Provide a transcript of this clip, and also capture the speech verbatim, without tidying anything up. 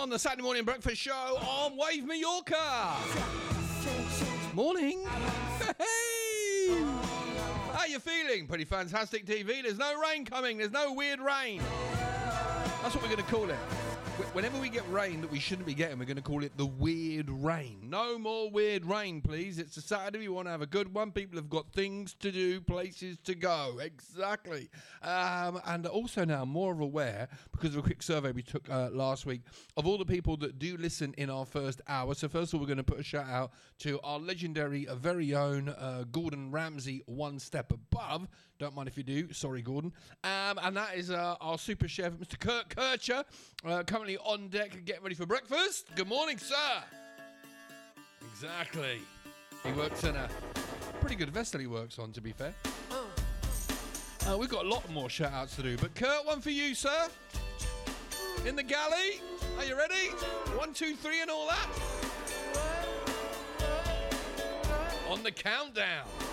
on the Saturday morning breakfast show on Wave Mallorca. Morning. Hey. How you feeling? Pretty fantastic T V. There's no rain coming. There's no weird rain. That's what we're going to call it. Whenever we get rain that we shouldn't be getting, we're going to call it the weird rain. No more weird rain, please. It's a Saturday. We want to have a good one. People have got things to do, places to go. Exactly. Um, and also now more of aware, because of a quick survey we took uh, last week, of all the people that do listen in our first hour. So first of all, we're going to put a shout out to our legendary, uh, very own uh, Gordon Ramsay, one step above. Don't mind if you do. Sorry, Gordon. Um, and that is uh, our super chef, Mister Kurt Kircher, uh, currently on deck and getting ready for breakfast. Good morning, sir. Exactly. He works in a pretty good vessel he works on, to be fair. Uh, we've got a lot more shout outs to do, but Kurt, one for you, sir. In the galley. Are you ready? One, two, three, and all that. On the countdown.